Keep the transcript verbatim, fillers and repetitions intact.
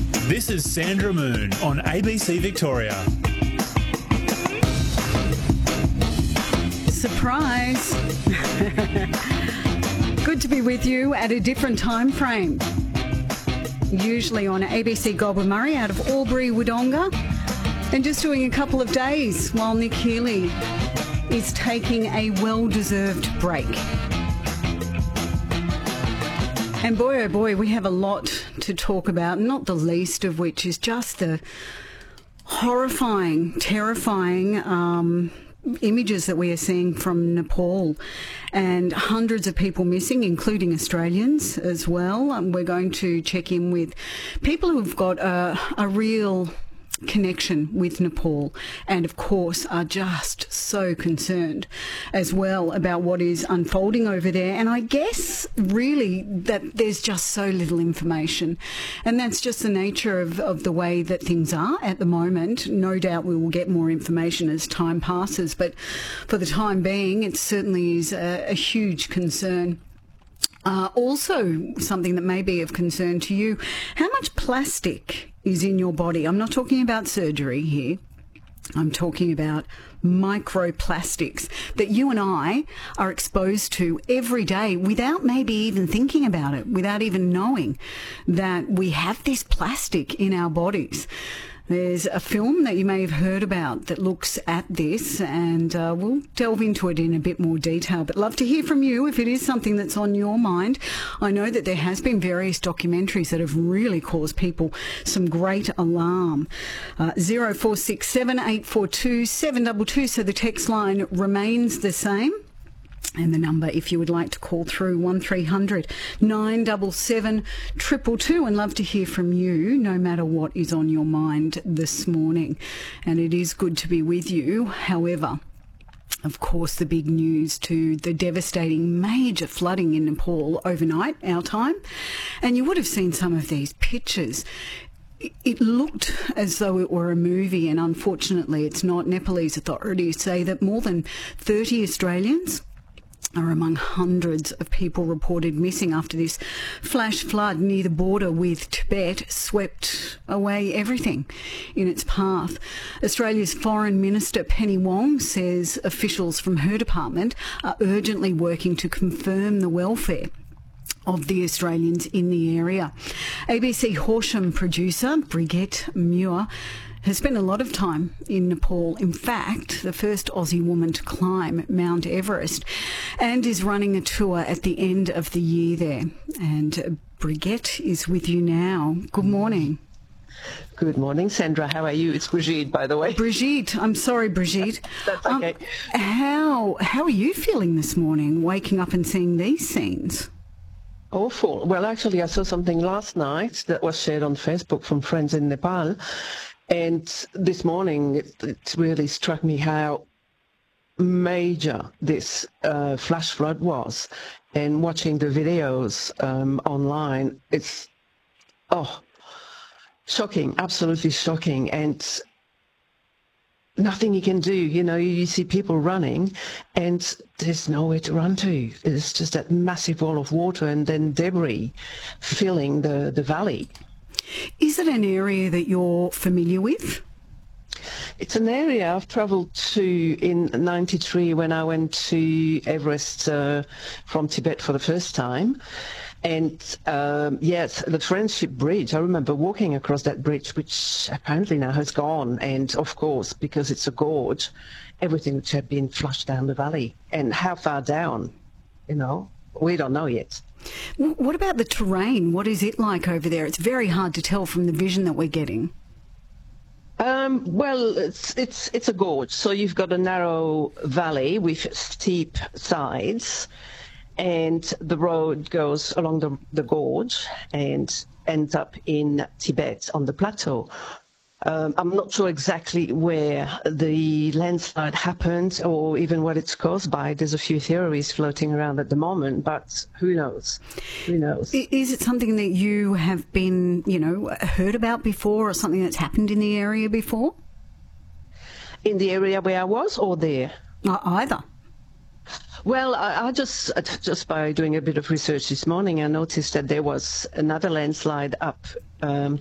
This is Sandra Moon on A B C Victoria. Surprise! Good to be with you at a different time frame. Usually on A B C Goulburn Murray out of Albury, Wodonga. And just doing a couple of days while Nick Healy is taking a well-deserved break. And boy, oh boy, we have a lot to talk about, not the least of which is just the horrifying, terrifying um, images that we are seeing from Nepal, and hundreds of people missing, including Australians as well. Um, we're going to check in with people who've got a, a real connection with Nepal and of course are just so concerned as well about what is unfolding over there. And I guess really that there's just so little information, and that's just the nature of, of the way that things are at the moment. No doubt we will get more information as time passes, but for the time being it certainly is a, a huge concern. Uh, also, something that may be of concern to you, how much plastic is in your body? I'm not talking about surgery here. I'm talking about microplastics that you and I are exposed to every day without maybe even thinking about it, without even knowing that we have this plastic in our bodies. There's a film that you may have heard about that looks at this, and uh, we'll delve into it in a bit more detail. But love to hear from you if it is something that's on your mind. I know that there has been various documentaries that have really caused people some great alarm. Uh, zero four six seven eight four two seven two two, so the text line remains the same. And the number, if you would like to call through, one three hundred nine seven seven two two two, and love to hear from you no matter what is on your mind this morning. And it is good to be with you. However, of course, the big news to the devastating major flooding in Nepal overnight, our time. And you would have seen some of these pictures. It looked as though it were a movie, and unfortunately it's not. Nepalese authorities say that more than thirty Australians are among hundreds of people reported missing after this flash flood near the border with Tibet swept away everything in its path. Australia's Foreign Minister Penny Wong says officials from her department are urgently working to confirm the welfare of the Australians in the area. A B C Horsham producer Brigitte Muir has spent a lot of time in Nepal. In fact, the first Aussie woman to climb Mount Everest, and is running a tour at the end of the year there. And Brigitte is with you now. Good morning. Good morning, Sandra. How are you? It's Brigitte, by the way. Brigitte. I'm sorry, Brigitte. That's okay. Um, how, how are you feeling this morning, waking up and seeing these scenes? Awful. Well, actually, I saw something last night that was shared on Facebook from friends in Nepal. And this morning, it, it really struck me how major this uh, flash flood was. And watching the videos um, online, it's, oh, shocking, absolutely shocking. And nothing you can do. You know, you see people running and there's nowhere to run to. It's just that massive wall of water and then debris filling the, the valley. Is it an area that you're familiar with? It's an area I've travelled to in ninety-three when I went to Everest uh, from Tibet for the first time. And um, yes, the Friendship Bridge, I remember walking across that bridge, which apparently now has gone. And of course, because it's a gorge, everything which had been flushed down the valley. And how far down, you know, we don't know yet. What about the terrain? What is it like over there? It's very hard to tell from the vision that we're getting. Um, well, it's, it's, it's a gorge. So you've got a narrow valley with steep sides, and the road goes along the, the gorge and ends up in Tibet on the plateau. Um, I'm not sure exactly where the landslide happened or even what it's caused by. There's a few theories floating around at the moment, but who knows? Who knows? Is it something that you have been, you know, heard about before, or something that's happened in the area before? In the area where I was, or there? Uh, either. Well, I, I just just by doing a bit of research this morning, I noticed that there was another landslide up um,